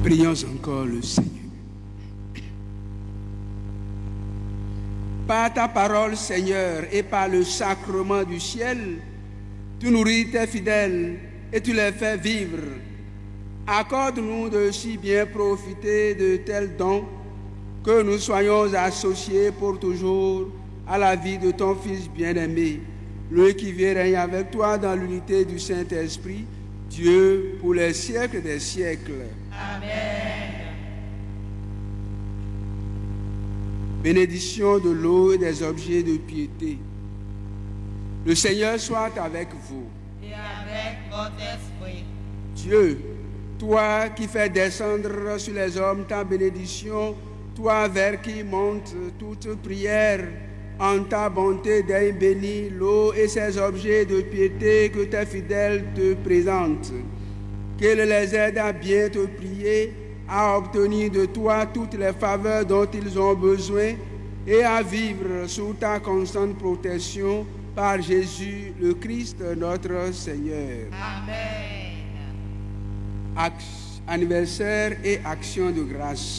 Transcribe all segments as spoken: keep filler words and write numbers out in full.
Prions encore le Seigneur. Par ta parole, Seigneur, et par le sacrement du ciel, tu nourris tes fidèles et tu les fais vivre. Accorde-nous de si bien profiter de tels dons que nous soyons associés pour toujours à la vie de ton Fils bien-aimé, lui qui vit et règne avec toi dans l'unité du Saint-Esprit, Dieu pour les siècles des siècles. Amen. Bénédiction de l'eau et des objets de piété. Le Seigneur soit avec vous. Et avec votre esprit. Dieu, toi qui fais descendre sur les hommes ta bénédiction, toi vers qui monte toute prière, en ta bonté daigne bénir l'eau et ses objets de piété que tes fidèles te présentent. Qu'elle les aide à bien te prier, à obtenir de toi toutes les faveurs dont ils ont besoin et à vivre sous ta constante protection par Jésus le Christ notre Seigneur. Amen. Acte, anniversaire et action de grâce.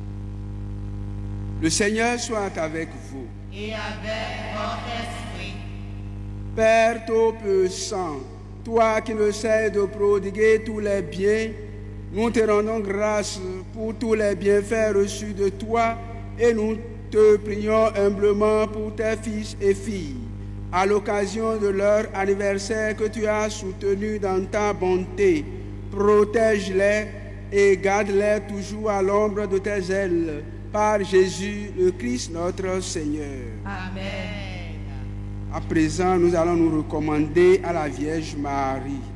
Le Seigneur soit avec vous. Et avec votre esprit. Père Tout-Puissant, toi qui ne sais de prodiguer tous les biens, nous te rendons grâce pour tous les bienfaits reçus de toi et nous te prions humblement pour tes fils et filles, à l'occasion de leur anniversaire que tu as soutenu dans ta bonté. Protège-les et garde-les toujours à l'ombre de tes ailes, par Jésus le Christ notre Seigneur. Amen. À présent, nous allons nous recommander à la Vierge Marie.